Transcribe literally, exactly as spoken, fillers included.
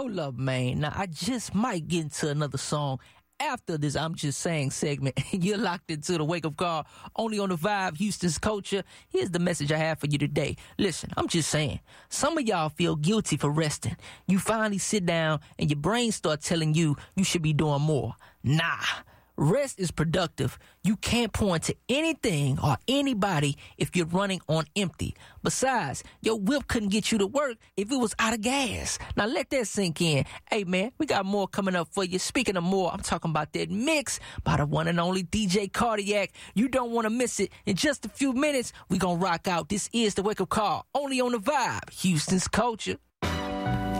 Hold up, man. Now, I just might get into another song after this I'm Just Saying segment. You're locked into the Wake Up Call, only on the Vibe, Houston's Culture. Here's the message I have for you today. Listen, I'm just saying, some of y'all feel guilty for resting. You finally sit down and your brain starts telling you you should be doing more. Nah. Rest is productive. You can't point to anything or anybody if you're running on empty. Besides, your whip couldn't get you to work if it was out of gas. Now let that sink in. Hey man, we got more coming up for you. Speaking of more, I'm talking about that mix by the one and only D J Cardiac. You don't want to miss it. In just a few minutes, we gonna rock out. This is the Wake Up Call, only on the Vibe, Houston's Culture.